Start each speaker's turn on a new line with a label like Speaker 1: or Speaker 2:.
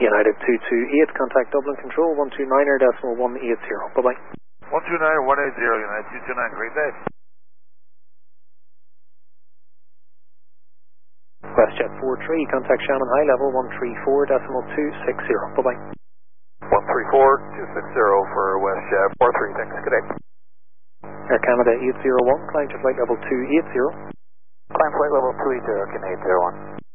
Speaker 1: United 228, contact Dublin Control 129er.180. Bye-bye.
Speaker 2: 129-180, United 229, great day.
Speaker 1: WestJet 43, contact Shannon High Level 134.260. Bye-bye.
Speaker 2: 134-260 for WestJet 43, thanks, good day.
Speaker 1: Air Canada 801, climb to flight level 280.
Speaker 2: Climb flight level 280, Canadian 801.